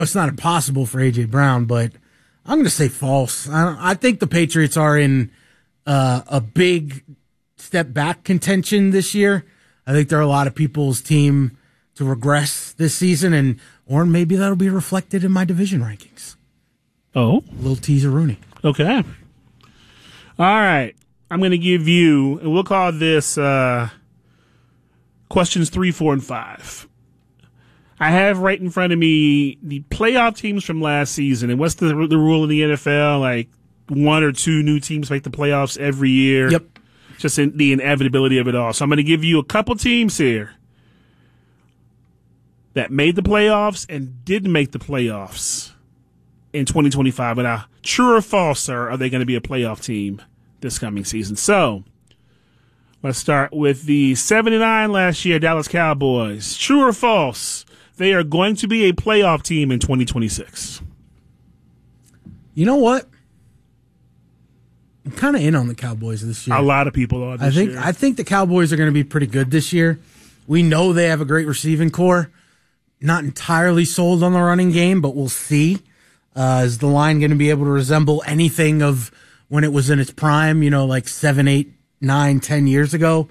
it's not impossible for A.J. Brown, but I'm going to say false. I think the Patriots are in a big step back contention this year. I think there are a lot of people's team to regress this season, or maybe that'll be reflected in my division rankings. Oh. A little teaser Rooney. Okay. All right. I'm going to give you, and we'll call this questions 3, 4, and 5. I have right in front of me the playoff teams from last season. And what's the rule in the NFL? Like 1 or 2 new teams make the playoffs every year. Yep. Just the inevitability of it all. So I'm going to give you a couple teams here that made the playoffs and didn't make the playoffs in 2025. But true or false, sir, are they going to be a playoff team this coming season? So let's start with the 7-9 last year Dallas Cowboys. True or false? They are going to be a playoff team in 2026. You know what? I'm kind of in on the Cowboys this year. A lot of people are this year. I think the Cowboys are going to be pretty good this year. We know they have a great receiving core. Not entirely sold on the running game, but we'll see. Is the line going to be able to resemble anything of when it was in its prime, like 7, 8, 9, 10 years ago?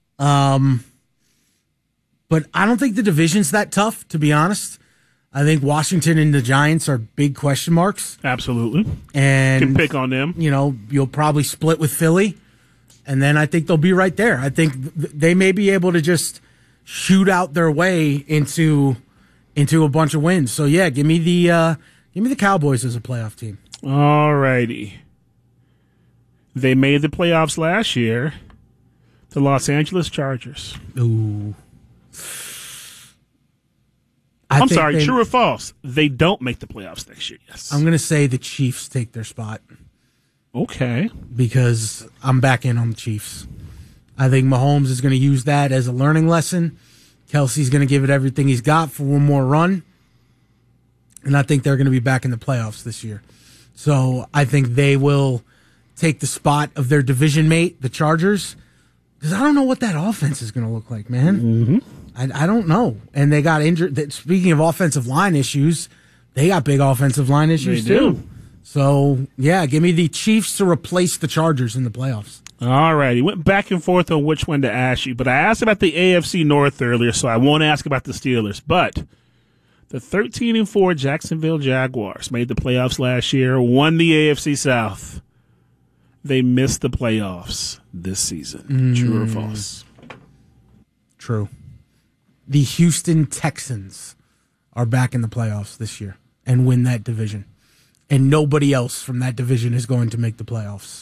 But I don't think the division's that tough, to be honest. I think Washington and the Giants are big question marks. Absolutely. And can pick on them. You'll probably split with Philly, and then I think they'll be right there. I think they may be able to just shoot out their way into a bunch of wins. So yeah, give me the Cowboys as a playoff team. All righty. They made the playoffs last year. The Los Angeles Chargers. Ooh. I'm sorry, true or false? They don't make the playoffs next year, yes. I'm going to say the Chiefs take their spot. Okay. Because I'm back in on the Chiefs. I think Mahomes is going to use that as a learning lesson. Kelsey's going to give it everything he's got for one more run. And I think they're going to be back in the playoffs this year. So I think they will take the spot of their division mate, the Chargers. Because I don't know what that offense is going to look like, man. Mm-hmm. I don't know. And they got injured. Speaking of offensive line issues, they got big offensive line issues too. So, yeah, give me the Chiefs to replace the Chargers in the playoffs. All right. He went back and forth on which one to ask you, but I asked about the AFC North earlier, so I won't ask about the Steelers. But the 13-4 Jacksonville Jaguars made the playoffs last year, won the AFC South. They missed the playoffs this season. True or false? True. The Houston Texans are back in the playoffs this year and win that division. And nobody else from that division is going to make the playoffs.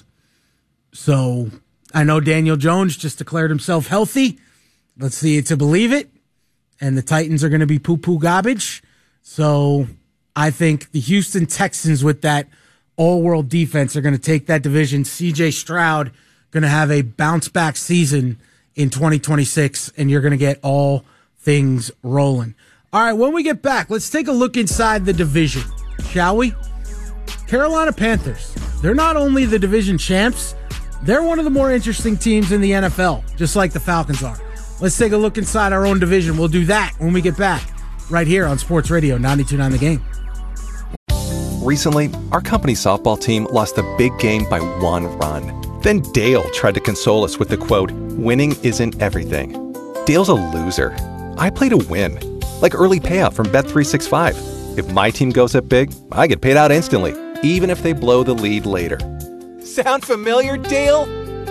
So I know Daniel Jones just declared himself healthy. Let's see it to believe it. And the Titans are going to be poo-poo garbage. So I think the Houston Texans with that all-world defense are going to take that division. C.J. Stroud going to have a bounce-back season in 2026, and you're going to get all things rolling. All right, when we get back, let's take a look inside the division, shall we? Carolina Panthers, they're not only the division champs, they're one of the more interesting teams in the NFL, just like the Falcons are. Let's take a look inside our own division. We'll do that when we get back, right here on Sports Radio 92.9 The Game. Recently, our company's softball team lost a big game by 1 run. Then Dale tried to console us with the quote, "Winning isn't everything." Dale's a loser. I play to win, like early payout from Bet365. If my team goes up big, I get paid out instantly, even if they blow the lead later. Sound familiar, Dale?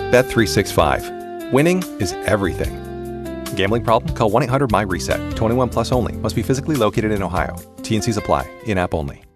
Bet365. Winning is everything. Gambling problem? Call 1-800-MY-RESET. 21 plus only. Must be physically located in Ohio. T&Cs apply. In-app only.